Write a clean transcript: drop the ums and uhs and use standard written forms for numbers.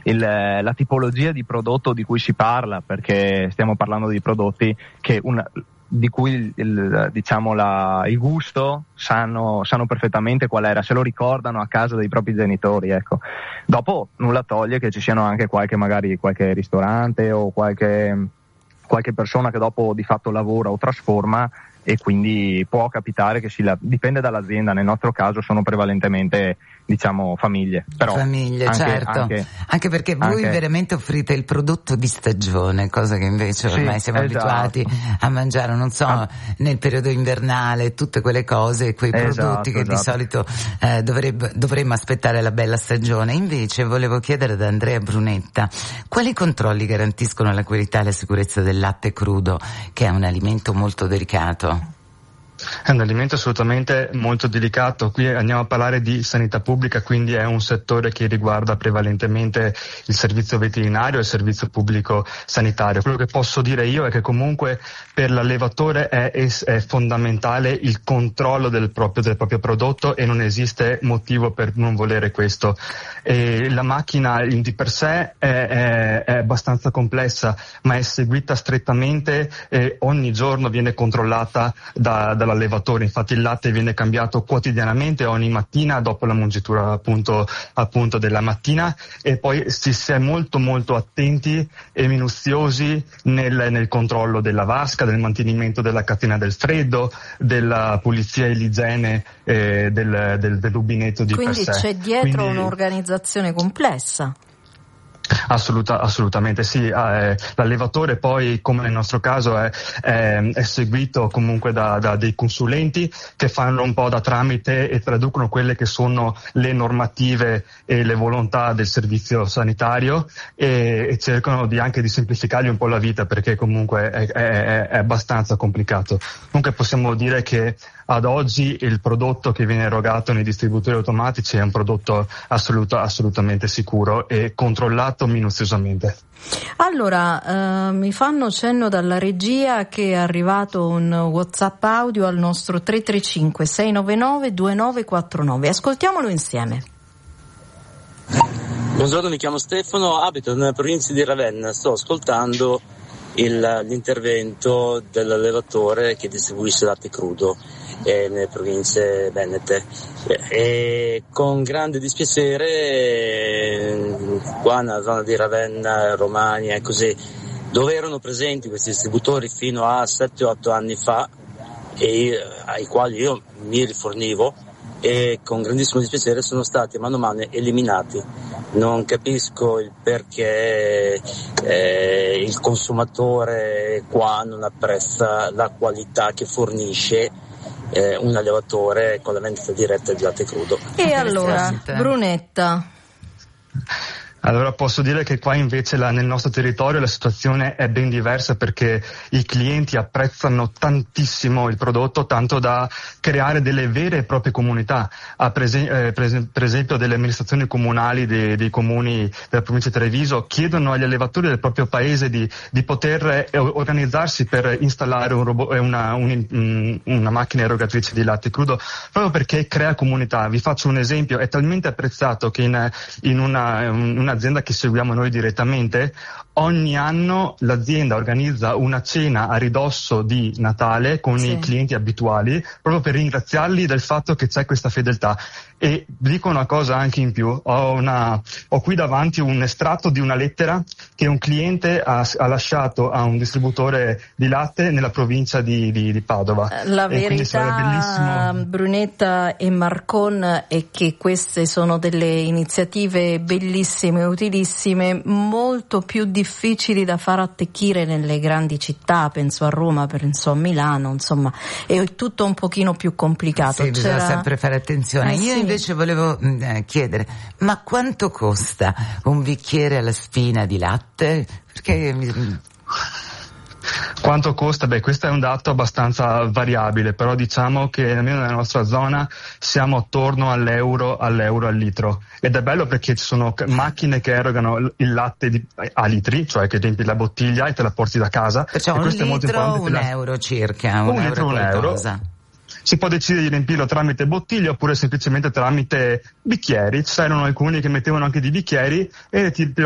la tipologia di prodotto di cui si parla, perché stiamo parlando di prodotti di cui il gusto sanno perfettamente qual era, se lo ricordano a casa dei propri genitori, ecco. Dopo nulla toglie che ci siano anche qualche ristorante o qualche persona che dopo di fatto lavora o trasforma, e quindi può capitare che dipende dall'azienda. Nel nostro caso sono prevalentemente famiglie, però certo, anche perché voi veramente offrite il prodotto di stagione, cosa che invece ormai siamo abituati a mangiare, non so, nel periodo invernale, tutte quelle cose, quei prodotti che di solito dovremmo aspettare la bella stagione. Invece volevo chiedere ad Andrea Brunetta quali controlli garantiscono la qualità e la sicurezza del latte crudo, che è un alimento molto delicato. È un alimento assolutamente molto delicato. Qui andiamo a parlare di sanità pubblica, quindi è un settore che riguarda prevalentemente il servizio veterinario e il servizio pubblico sanitario. Quello che posso dire io è che comunque per l'allevatore è fondamentale il controllo del proprio prodotto, e non esiste motivo per non volere questo. E la macchina di per sé è abbastanza complessa, ma è seguita strettamente e ogni giorno viene controllata dall'allevatore. Infatti il latte viene cambiato quotidianamente, ogni mattina dopo la mungitura appunto della mattina, e poi si è molto molto attenti e minuziosi nel controllo della vasca, del mantenimento della catena del freddo, della pulizia e l'igiene del rubinetto di per sé. Quindi c'è dietro un'organizzazione complessa. Assolutamente sì. L'allevatore poi, come nel nostro caso, è seguito comunque da dei consulenti che fanno un po' da tramite e traducono quelle che sono le normative e le volontà del servizio sanitario, e cercano anche di semplificargli un po' la vita, perché comunque è abbastanza complicato. Comunque possiamo dire che ad oggi il prodotto che viene erogato nei distributori automatici è un prodotto assolutamente sicuro e controllato minuziosamente. Allora, mi fanno cenno dalla regia che è arrivato un WhatsApp audio al nostro 335 699 2949. Ascoltiamolo insieme. Buongiorno, mi chiamo Stefano, abito nella provincia di Ravenna, sto ascoltando l'intervento dell'allevatore che distribuisce latte crudo nelle province venete, e con grande dispiacere qua nella zona di Ravenna, Romagna e così, dove erano presenti questi distributori fino a 7-8 anni fa e ai quali io mi rifornivo, e con grandissimo dispiacere sono stati mano a mano eliminati. Non capisco il perché il consumatore qua non apprezza la qualità che fornisce un allevatore con la vendita diretta di latte crudo. E allora, Brunetta? Allora posso dire che qua invece nel nostro territorio la situazione è ben diversa, perché i clienti apprezzano tantissimo il prodotto, tanto da creare delle vere e proprie comunità. Per esempio delle amministrazioni comunali dei comuni della provincia di Treviso chiedono agli allevatori del proprio paese di poter organizzarsi per installare una macchina erogatrice di latte crudo, proprio perché crea comunità. Vi faccio un esempio: è talmente apprezzato che in un'azienda che seguiamo noi direttamente, ogni anno l'azienda organizza una cena a ridosso di Natale con i clienti abituali, proprio per ringraziarli del fatto che c'è questa fedeltà. E dico una cosa anche in più: ho qui davanti un estratto di una lettera che un cliente ha lasciato a un distributore di latte nella provincia di Padova. La verità, Brunetta e Marcon, è che queste sono delle iniziative bellissime, utilissime, molto più difficili da far attecchire nelle grandi città, penso a Roma, penso a Milano, insomma è tutto un pochino più complicato. Sì, bisogna sempre fare attenzione. Io invece volevo chiedere, ma quanto costa un bicchiere alla spina di latte? Perché Quanto costa? Questo è un dato abbastanza variabile, però diciamo che almeno nella nostra zona siamo attorno all'euro al litro. Ed è bello perché ci sono macchine che erogano il latte a litri, cioè che riempi la bottiglia e te la porti da casa. Perciò un litro, un euro circa, un euro. Si può decidere di riempirlo tramite bottiglie oppure semplicemente tramite bicchieri. C'erano alcuni che mettevano anche di bicchieri e ti